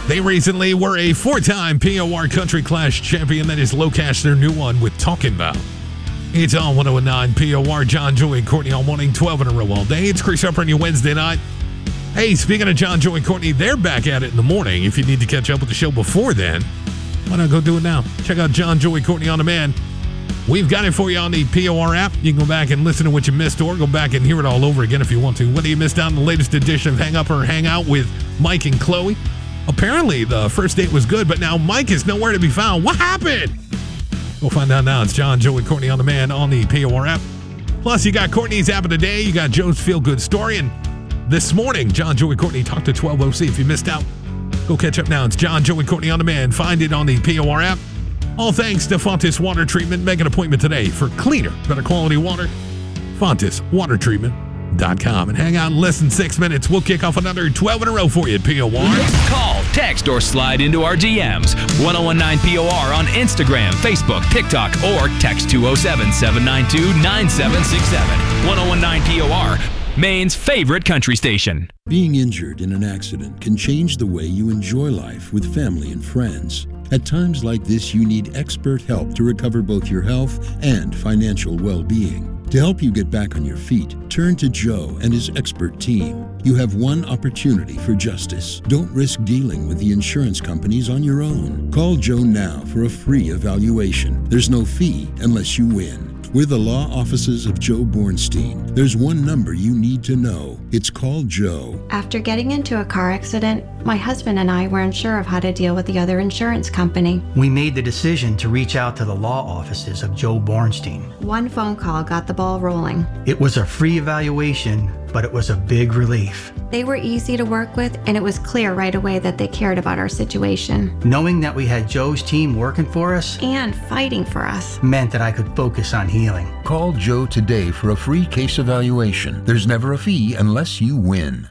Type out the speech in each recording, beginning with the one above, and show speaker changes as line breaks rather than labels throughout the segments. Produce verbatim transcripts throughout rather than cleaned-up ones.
They recently were a four-time P O R Country Clash champion. That is Locash, their new one with Talking About. It's on one oh nine P O R. John, Joey, and Courtney all morning, twelve in a row all day. It's Chris Upper on your Wednesday night. Hey, speaking of John, Joey, and Courtney, they're back at it in the morning. If you need to catch up with the show before then, why not go do it now? Check out John, Joey, Courtney on demand. We've got it for you on the P O R app. You can go back and listen to what you missed or go back and hear it all over again if you want to. Whether you missed out on the latest edition of Hang Up or Hang Out with Mike and Chloe. Apparently, the first date was good, but now Mike is nowhere to be found. What happened? We'll find out now. It's John, Joey, Courtney on demand on the P O R app. Plus, you got Courtney's app of the day. You got Joe's Feel Good Story. And this morning, John, Joey, Courtney talked to twelve O C. If you missed out, go catch up now. It's John, Joey, Courtney on demand. Find it on the P O R app. All thanks to Fontis Water Treatment. Make an appointment today for cleaner, better quality water. Fontis Water Treatment. Dot com. And hang out in less than six minutes. We'll kick off another twelve in a row for you at P O R.
Call, text, or slide into our D Ms. ten nineteen P O R on Instagram, Facebook, TikTok, or text two oh seven, seven nine two, nine seven six seven. ten nineteen P O R, Maine's favorite country station.
Being injured in an accident can change the way you enjoy life with family and friends. At times like this, you need expert help to recover both your health and financial well-being. To help you get back on your feet, turn to Joe and his expert team. You have one opportunity for justice. Don't risk dealing with the insurance companies on your own. Call Joe now for a free evaluation. There's no fee unless you win. We're the law offices of Joe Bornstein. There's one number you need to know. It's called Joe.
After getting into a car accident, my husband and I were unsure of how to deal with the other insurance company.
We made the decision to reach out to the law offices of Joe Bornstein.
One phone call got the ball rolling.
It was a free evaluation, but it was a big relief.
They were easy to work with, and it was clear right away that they cared about our situation.
Knowing that we had Joe's team working for us
and fighting for us
meant that I could focus on healing.
Call Joe today for a free case evaluation. There's never a fee unless you win.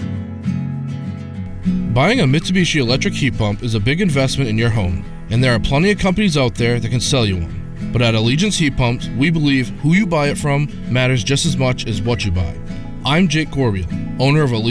Buying a Mitsubishi electric heat pump is a big investment in your home, and there are plenty of companies out there that can sell you one. But at Allegiance Heat Pumps, we believe who you buy it from matters just as much as what you buy. I'm Jake Corbia, owner of Allegiance